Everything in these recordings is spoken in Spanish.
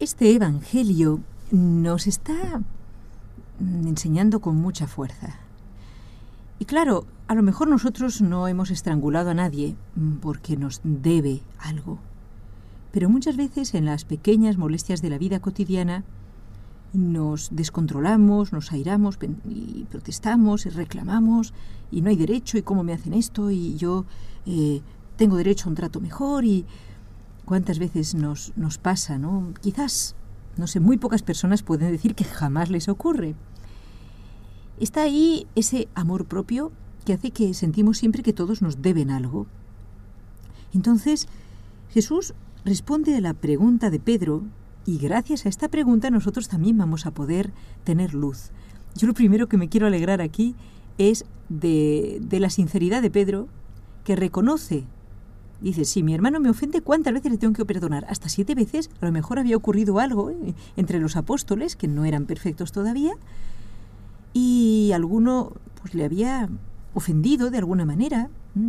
Este Evangelio nos está enseñando con mucha fuerza. Y claro, a lo mejor nosotros no hemos estrangulado a nadie porque nos debe algo. Pero muchas veces en las pequeñas molestias de la vida cotidiana nos descontrolamos, nos airamos y protestamos y reclamamos y no hay derecho y cómo me hacen esto y yo tengo derecho a un trato mejor y cuántas veces nos pasa, ¿no? Quizás, no sé, muy pocas personas pueden decir que jamás les ocurre. Está ahí ese amor propio que hace que sentimos siempre que todos nos deben algo. Entonces, Jesús responde a la pregunta de Pedro y gracias a esta pregunta nosotros también vamos a poder tener luz. Yo lo primero que me quiero alegrar aquí es de la sinceridad de Pedro, que reconoce, dice, si mi hermano me ofende, ¿cuántas veces le tengo que perdonar? Hasta 7 veces. A lo mejor había ocurrido algo entre los apóstoles, que no eran perfectos todavía, y alguno pues le había ofendido de alguna manera.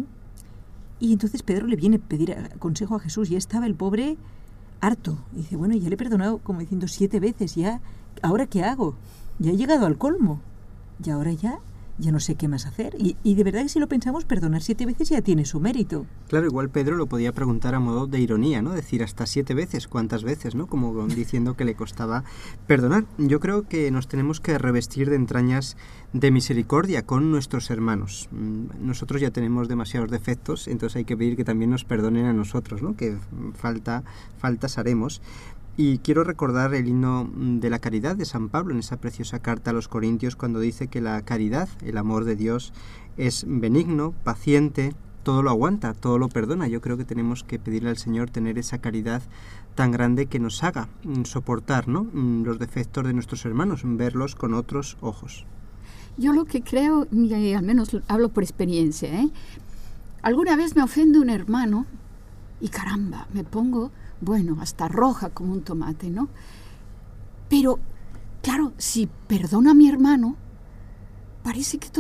Y entonces Pedro le viene a pedir consejo a Jesús. Ya estaba el pobre harto. Y dice, bueno, ya le he perdonado como diciendo 7 veces. Ya, ¿ahora qué hago? Ya he llegado al colmo. Y ahora ya no sé qué más hacer. Y de verdad que si lo pensamos, perdonar 7 veces ya tiene su mérito. Claro, igual Pedro lo podía preguntar a modo de ironía, ¿no? Decir hasta 7 veces, ¿cuántas veces, no? Como diciendo que le costaba perdonar. Yo creo que nos tenemos que revestir de entrañas de misericordia con nuestros hermanos. Nosotros ya tenemos demasiados defectos, entonces hay que pedir que también nos perdonen a nosotros, ¿no? Que faltas haremos. Y quiero recordar el himno de la caridad de San Pablo en esa preciosa carta a los Corintios cuando dice que la caridad, el amor de Dios, es benigno, paciente, todo lo aguanta, todo lo perdona. Yo creo que tenemos que pedirle al Señor tener esa caridad tan grande que nos haga soportar, ¿no? Los defectos de nuestros hermanos, verlos con otros ojos. Yo lo que creo, y al menos hablo por experiencia, alguna vez me ofende un hermano y caramba, me pongo, bueno, hasta roja como un tomate, ¿no? Pero, claro, si perdono a mi hermano, parece que